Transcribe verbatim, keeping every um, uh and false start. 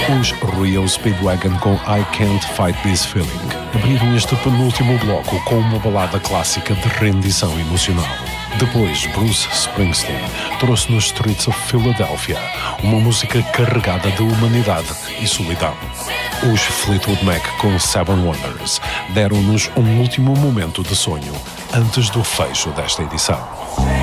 Os Rio Speedwagon com I Can't Fight This Feeling abriram este penúltimo bloco com uma balada clássica de rendição emocional. Depois, Bruce Springsteen trouxe-nos Streets of Philadelphia, uma música carregada de humanidade e solidão. Os Fleetwood Mac com Seven Wonders deram-nos um último momento de sonho antes do fecho desta edição.